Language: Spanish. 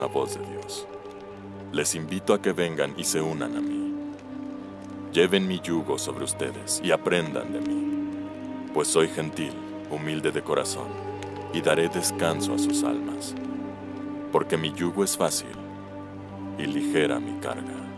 la voz de Dios. Les invito a que vengan y se unan a mí. Lleven mi yugo sobre ustedes y aprendan de mí, pues soy gentil, humilde de corazón, y daré descanso a sus almas, porque mi yugo es fácil y ligera mi carga.